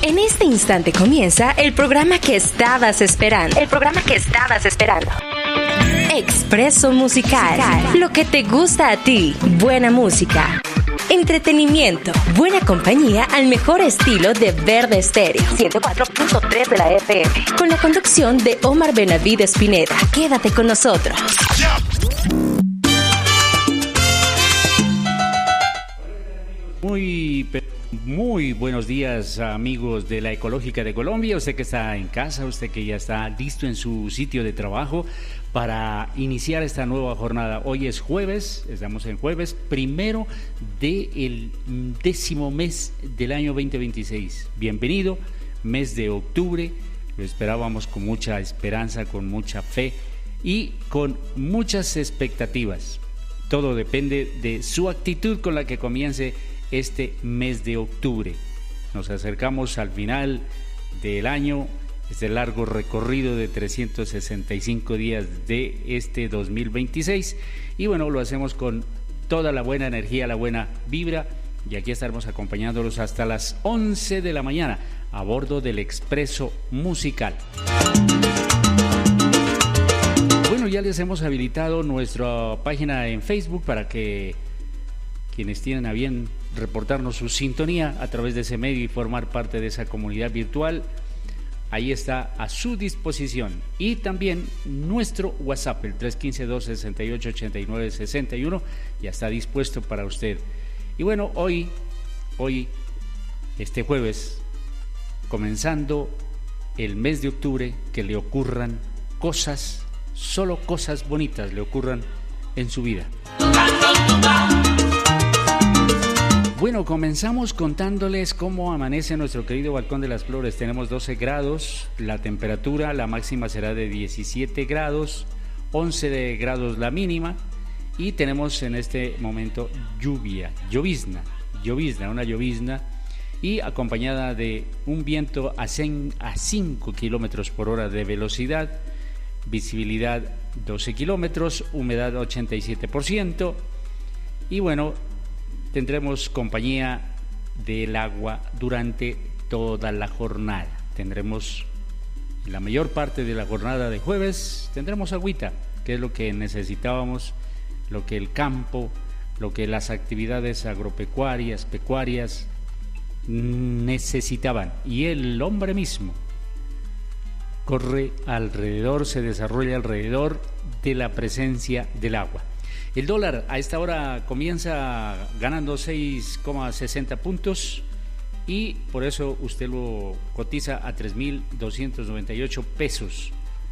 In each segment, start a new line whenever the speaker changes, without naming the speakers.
En este instante comienza el programa que estabas esperando. Expreso Musical. Lo que te gusta a ti. Buena música. Entretenimiento. Buena compañía al mejor estilo de Verde Estéreo. 104.3 de la FM. Con la conducción de Omar Benavides Pineda. Quédate con nosotros.
Muy buenos días, amigos de la Ecológica de Colombia. Usted que está en casa, usted que ya está listo en su sitio de trabajo para iniciar esta nueva jornada. Hoy es jueves, estamos en jueves primero del 10º mes del año 2026. Bienvenido, mes de octubre. Lo esperábamos con mucha esperanza, con mucha fe y con muchas expectativas. Todo depende de su actitud con la que comience este mes de octubre. Nos acercamos al final del año, este largo recorrido de 365 días de este 2026, y bueno, lo hacemos con toda la buena energía, la buena vibra, y aquí estaremos acompañándolos hasta las 11 de la mañana a bordo del Expreso Musical. Bueno, ya les hemos habilitado nuestra página en Facebook para que quienes tienen a bien reportarnos su sintonía a través de ese medio y formar parte de esa comunidad virtual, ahí está a su disposición. Y también nuestro WhatsApp, el 315-268-8961, ya está dispuesto para usted. Y bueno, hoy, este jueves, comenzando el mes de octubre, que le ocurran cosas, solo cosas bonitas le ocurran en su vida. Bueno, comenzamos contándoles cómo amanece nuestro querido Balcón de las Flores. Tenemos 12 grados, la temperatura, la máxima será de 17 grados, 11 grados la mínima, y tenemos en este momento llovizna, una llovizna, y acompañada de un viento a 5 kilómetros por hora de velocidad, visibilidad 12 kilómetros, humedad 87%, y bueno, tendremos compañía del agua durante toda la jornada. Tendremos la mayor parte de la jornada de jueves, tendremos agüita, que es lo que necesitábamos, lo que el campo, lo que las actividades agropecuarias, pecuarias necesitaban. Y el hombre mismo corre alrededor, se desarrolla alrededor de la presencia del agua. El dólar a esta hora comienza ganando 6,60 puntos y por eso usted lo cotiza a 3.298 pesos.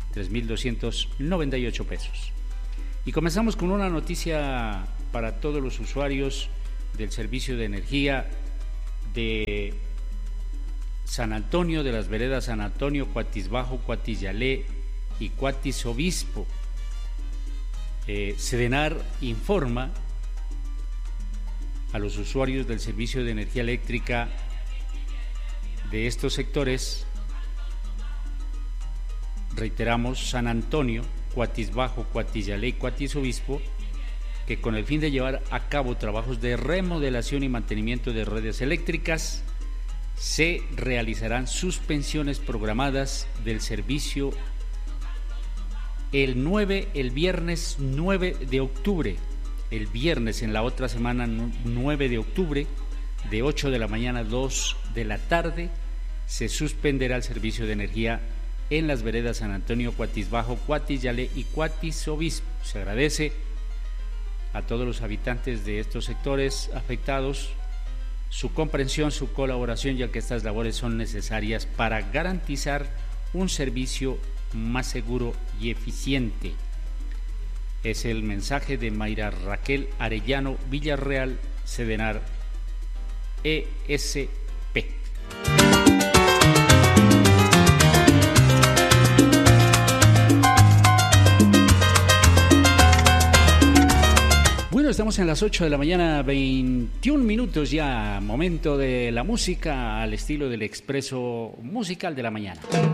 3.298 pesos. Y comenzamos con una noticia para todos los usuarios del servicio de energía de San Antonio, de las veredas San Antonio, Cuatis Bajo, Cuatis Yalé y Cuatis Obispo. Sedenar informa a los usuarios del servicio de energía eléctrica de estos sectores, reiteramos, San Antonio, Cuatis Bajo, Cuatis Yalé y Cuatis Obispo, que con el fin de llevar a cabo trabajos de remodelación y mantenimiento de redes eléctricas, se realizarán suspensiones programadas del servicio el viernes 9 de octubre, el viernes en la otra semana 9 de octubre, de 8 de la mañana a 2 de la tarde, se suspenderá el servicio de energía en las veredas San Antonio, Cuatis Bajo, Cuatis Yalé y Cuatis Obispo. Se agradece a todos los habitantes de estos sectores afectados su comprensión, su colaboración, ya que estas labores son necesarias para garantizar un servicio más seguro y eficiente. Es el mensaje de Mayra Raquel Arellano Villarreal, Sedenar ESP. Bueno, estamos en las 8 de la mañana, 21 minutos ya, momento de la música al estilo del Expreso Musical de la mañana.